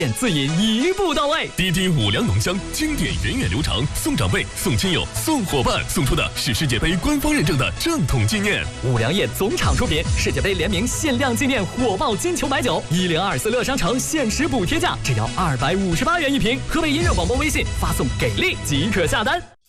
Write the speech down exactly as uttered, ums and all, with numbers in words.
自饮一步到位。 滴滴五粮浓香，经典源远流长，送长辈、送亲友、送伙伴，送出的是世界杯官方认证的正统纪念。 五粮液总厂出品，世界杯联名限量纪念火爆金球白酒，一零二四乐商城限时补贴价，只要二百五十八元一瓶。河北音乐广播微信发送给力即可下单。